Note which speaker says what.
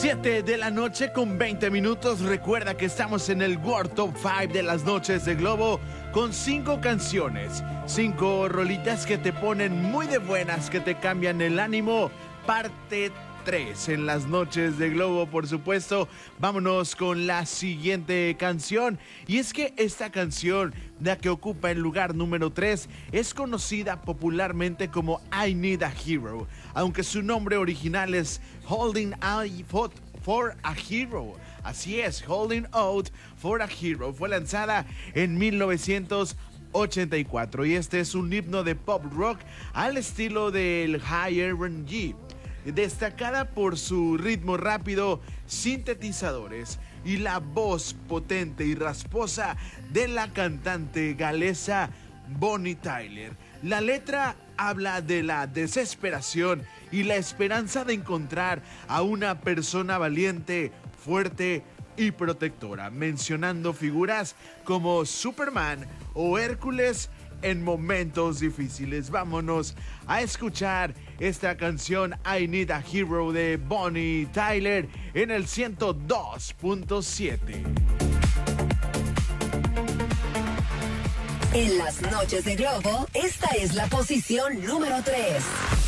Speaker 1: 7 de la noche con 20 minutos. Recuerda que estamos en el World Top 5 de las noches de Globo con 5 canciones, 5 rolitas que te ponen muy de buenas, que te cambian el ánimo. Parte 3 en las noches de Globo, por supuesto. Vámonos con la siguiente canción. Y es que esta canción, la que ocupa el lugar número 3, es conocida popularmente como I Need a Hero, aunque su nombre original es Holding Out for a Hero. Así es, Holding Out for a Hero. Fue lanzada en 1984 y este es un himno de pop rock al estilo del High R&B, destacada por su ritmo rápido, sintetizadores y la voz potente y rasposa de la cantante galesa Bonnie Tyler. La letra habla de la desesperación y la esperanza de encontrar a una persona valiente, fuerte y protectora, mencionando figuras como Superman o Hércules en momentos difíciles. Vámonos a escuchar esta canción I Need a Hero de Bonnie Tyler en el 102.7.
Speaker 2: En las noches de Globo, esta es la posición número 3.